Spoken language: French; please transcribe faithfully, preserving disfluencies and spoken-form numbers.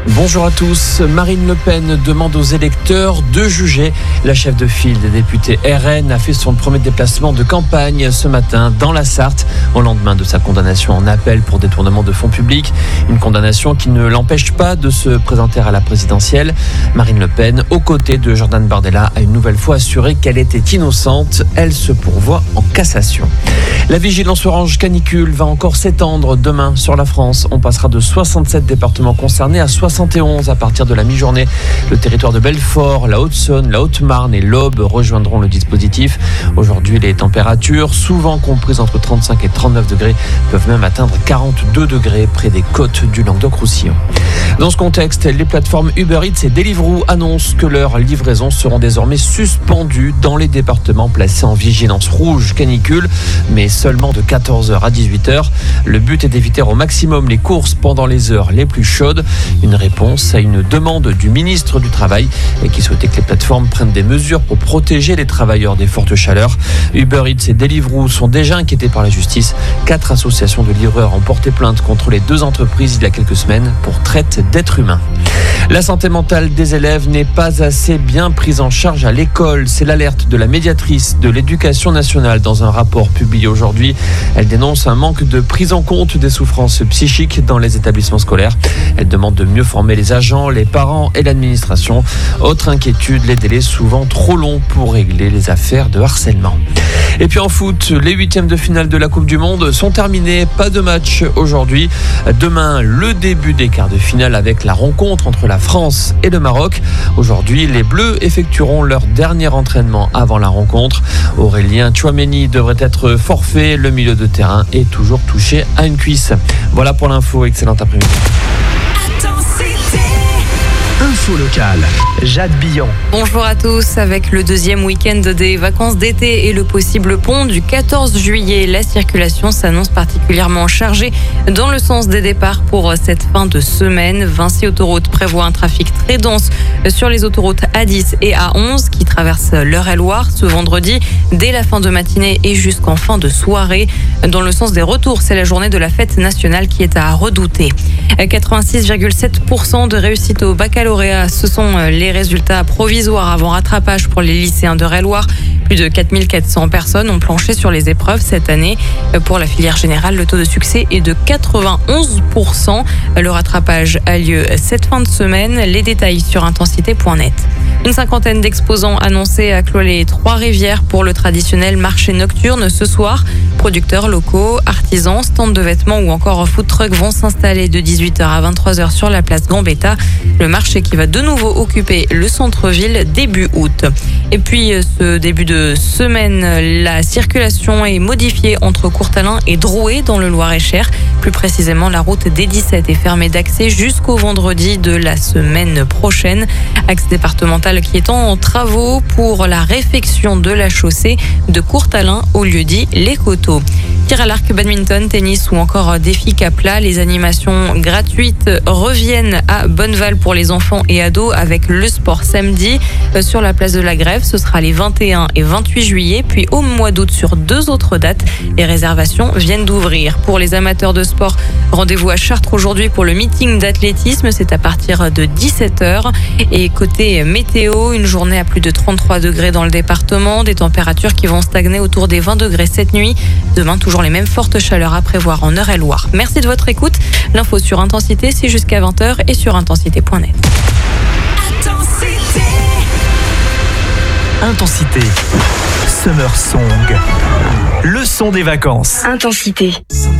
Bonjour à tous. Marine Le Pen demande aux électeurs de juger. La chef de file des députés R N a fait son premier déplacement de campagne ce matin dans la Sarthe, au lendemain de sa condamnation en appel pour détournement de fonds publics. Une condamnation qui ne l'empêche pas de se présenter à la présidentielle. Marine Le Pen, aux côtés de Jordan Bardella, a une nouvelle fois assuré qu'elle était innocente. Elle se pourvoit en cassation. La vigilance orange canicule va encore s'étendre demain sur la France. On passera de soixante-sept départements concernés à soixante et onze à partir de la mi-journée. Le territoire de Belfort, la Haute-Saône, la Haute-Marne et l'Aube rejoindront le dispositif. Aujourd'hui, les températures, souvent comprises entre trente-cinq et trente-neuf degrés, peuvent même atteindre quarante-deux degrés près des côtes du Languedoc-Roussillon. Dans ce contexte, les plateformes Uber Eats et Deliveroo annoncent que leurs livraisons seront désormais suspendues dans les départements placés en vigilance rouge canicule, mais seulement de quatorze heures à dix-huit heures. Le but est d'éviter au maximum les courses pendant les heures les plus chaudes. Une réponse à une demande du ministre du Travail qui souhaitait que les plateformes prennent des mesures pour protéger les travailleurs des fortes chaleurs. Uber Eats et Deliveroo sont déjà inquiétés par la justice. Quatre associations de livreurs ont porté plainte contre les deux entreprises il y a quelques semaines pour traite d'êtres humains. La santé mentale des élèves n'est pas assez bien prise en charge à l'école. C'est l'alerte de la médiatrice de l'Éducation nationale dans un rapport publié aujourd'hui. Elle dénonce un manque de prise en compte des souffrances psychiques dans les établissements scolaires. Elle demande de mieux former les agents, les parents et l'administration. Autre inquiétude, les délais souvent trop longs pour régler les affaires de harcèlement. Et puis en foot, les huitièmes de finale de la Coupe du Monde sont terminés. Pas de match aujourd'hui. Demain, le début des quarts de finale avec la rencontre entre la France et le Maroc. Aujourd'hui, les Bleus effectueront leur dernier entraînement avant la rencontre. Aurélien Tchouaméni devrait être forfait. Le milieu de terrain est toujours touché à une cuisse. Voilà pour l'info. Excellent après-midi. Info locale, Jade Billon. Bonjour à tous. Avec le deuxième week-end des vacances d'été et le possible pont du quatorze juillet, la circulation s'annonce particulièrement chargée dans le sens des départs pour cette fin de semaine. Vinci Autoroute prévoit un trafic très dense sur les autoroutes A dix et A onze qui traversent l'Eure-et-Loire ce vendredi dès la fin de matinée et jusqu'en fin de soirée. Dans le sens des retours, c'est la journée de la fête nationale qui est à redouter. quatre-vingt-six virgule sept pour cent de réussite au baccalauréat, ce sont les résultats provisoires avant rattrapage pour les lycéens d'Eure-et-Loire. Plus de quatre mille quatre cents personnes ont planché sur les épreuves cette année. Pour la filière générale, le taux de succès est de quatre-vingt-onze pour cent. Le rattrapage a lieu cette fin de semaine. Les détails sur intensité point net. Une cinquantaine d'exposants annoncés à Clolet-Trois-Rivières pour le traditionnel marché nocturne ce soir. Producteurs locaux, artisans, stands de vêtements ou encore food truck vont s'installer de dix-huit heures à vingt-trois heures sur la place Gambetta. Le marché qui va de nouveau occuper le centre-ville début août. Et puis ce début de semaine, la circulation est modifiée entre Courtalin et Drouet dans le Loir-et-Cher. Plus précisément, la route D dix-sept est fermée d'accès jusqu'au vendredi de la semaine prochaine. Axe départemental qui est en travaux pour la réfection de la chaussée de Courtalin au lieu-dit Les Coteaux. Tir à l'arc, badminton, tennis ou encore défi Capla. Les animations gratuites reviennent à Bonneval pour les enfants et ados avec le sport samedi sur la place de la Grève. Ce sera les vingt et un et vingt-huit juillet. Puis au mois d'août sur deux autres dates. Les réservations viennent d'ouvrir. Pour les amateurs de sport, rendez-vous à Chartres aujourd'hui pour le meeting d'athlétisme. C'est à partir de dix-sept heures. Et côté météo, une journée à plus de trente-trois degrés dans le département. Des températures qui vont stagner autour des vingt degrés cette nuit. Demain, toujours les mêmes fortes chaleurs à prévoir en Eure-et-Loire. Merci de votre écoute. L'info sur Intensité, c'est jusqu'à vingt heures et sur intensité point net. Intensité. Intensité. Summer Song. Le son des vacances. Intensité.